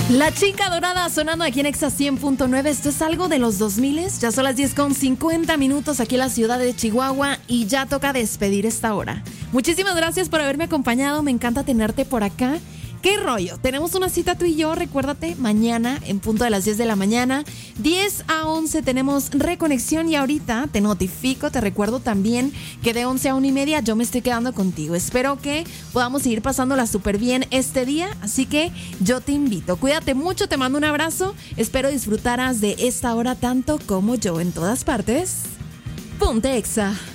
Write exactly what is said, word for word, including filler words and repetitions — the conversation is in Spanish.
La chica dorada sonando aquí en Exa cien punto nueve. Esto es algo de los dos mil. Ya son las diez con cincuenta minutos aquí en la ciudad de Chihuahua y ya toca despedir esta hora. Muchísimas gracias por haberme acompañado. Me encanta tenerte por acá. ¿Qué rollo? Tenemos una cita tú y yo, recuérdate, mañana en punto de las diez de la mañana. diez a once tenemos reconexión y ahorita te notifico, te recuerdo también que de once a una y media yo me estoy quedando contigo. Espero que podamos seguir pasándola súper bien este día, así que yo te invito. Cuídate mucho, te mando un abrazo. Espero disfrutaras de esta hora tanto como yo en todas partes. Ponte Exa.